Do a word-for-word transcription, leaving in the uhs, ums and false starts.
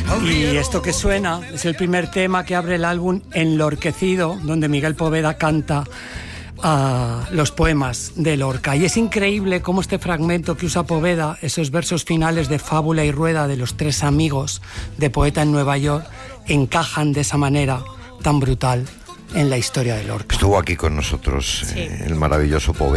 Y esto que suena es el primer tema que abre el álbum Enlorquecido, donde Miguel Poveda canta a los poemas de Lorca. Y es increíble cómo este fragmento que usa Poveda, esos versos finales de Fábula y Rueda de los tres amigos de Poeta en Nueva York, encajan de esa manera tan brutal en la historia de Lorca. Estuvo aquí con nosotros, sí. eh, el maravilloso Poveda.